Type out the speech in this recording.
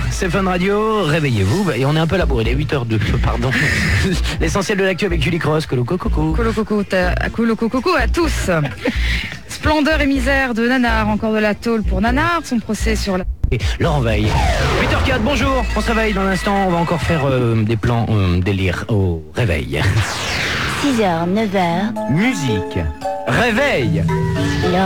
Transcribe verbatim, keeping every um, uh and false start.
c'est Fun Radio, réveillez-vous. Et on est un peu labouré, il est huit heures deux, pardon. L'essentiel de l'actu avec Julie Cross, Colo Coco. Colo Coco, Colo Coco à tous. Splendeur et misère de Nanar, encore de la tôle pour Nanar, son procès sur la... Et Laurent Veil. huit heures quatre, bonjour, on se réveille dans l'instant, on va encore faire euh, des plans euh, délire au réveil. six heures, neuf heures. Musique, réveil.